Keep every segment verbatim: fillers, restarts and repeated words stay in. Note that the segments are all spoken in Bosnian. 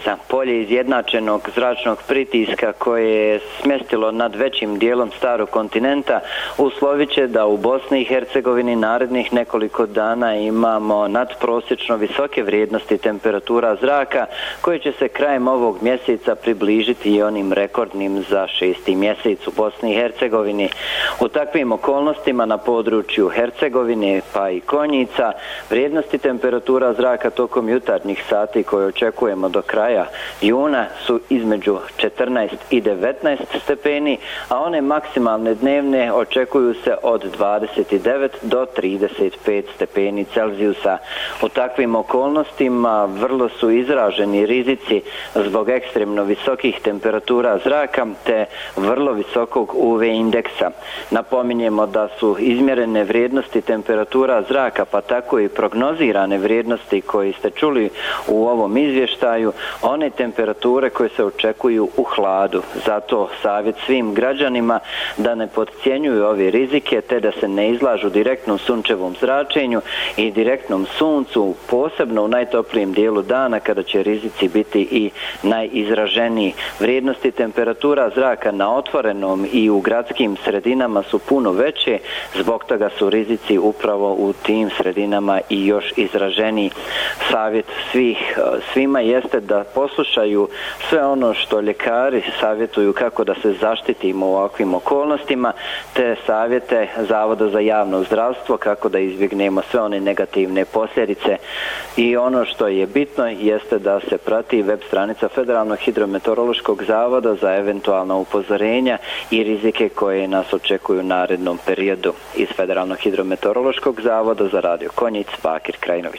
indeksa, polje izjednačenog zračnog pritiska koje je smjestilo nad većim dijelom starog kontinenta, uslovit će da u Bosni i Hercegovini narednih nekoliko dana imamo nadprosječno visoke vrijednosti temperatura zraka koje će se krajem ovog mjeseca približiti i onim rekordnim za šesti mjesec u Bosni i Hercegovini. U takvim okolnostima na području Hercegovine pa i Konjica vrijednosti temperatura zraka tokom jutarnjih sati koje očekujemo do kraja juna su između četrnaest i devetnaest stepeni, a one maksimalne dnevne očekuju se od dvadeset devet do trideset pet stepeni Celzijusa. U takvim okolnostima vrlo su izraženi rizici zbog ekstremno visokih temperatura zraka te vrlo visokog U V indeksa. Napominjemo da su izmjerene vrijednosti temperatura zraka, pa tako i prognozirane vrijednosti koje ste čuli u ovom izvještaju, one temperature koje se očekuju u hladu. Zato savjet svim građanima da ne podcjenjuju ove rizike te da se ne izlažu direktnom sunčevom zračenju i direktnom suncu, posebno u najtoplijem dijelu dana kada će rizici biti i najizraženiji. Vrijednosti temperatura zraka na otvorenom i u gradskim sredinama su puno veće, zbog toga su rizici upravo u tim sredinama i još izraženiji. Savjet svih, svima jeste da poslušaju sve ono što ljekari savjetuju kako da se zaštitimo u ovakvim okolnostima, te savjete Zavoda za javno zdravstvo kako da izbjegnemo sve one negativne posljedice. I ono što je bitno jeste da se prati web stranica Federalnog hidrometeorološkog zavoda za eventualna upozorenja i rizike koje nas očekuju u narednom periodu. Iz Federalnog hidrometeorološkog zavoda za Radio Konjic, Bakir Krajinović.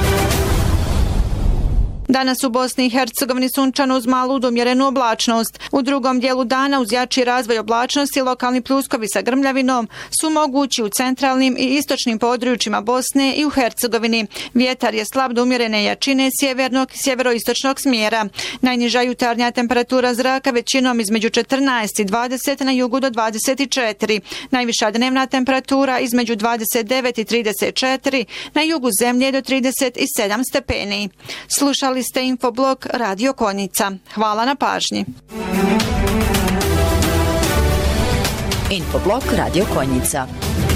Danas u Bosni i Hercegovini sunčano uz malu do umjerenu oblačnost. U drugom dijelu dana uz jači razvoj oblačnosti lokalni pljuskovi sa grmljavinom su mogući u centralnim i istočnim područjima Bosne i u Hercegovini. Vjetar je slab do umjerene jačine sjevernog i sjeveroistočnog smjera. Najniža jutarnja temperatura zraka većinom između četrnaest i dvadeset, na jugu do dvadeset četiri. Najviša dnevna temperatura između dvadeset devet i trideset četiri, na jugu zemlje do trideset sedam stepeni. Slušali ste Infoblog Radio Konjica. Hvala na pažnji. Infoblog Radio Konjica.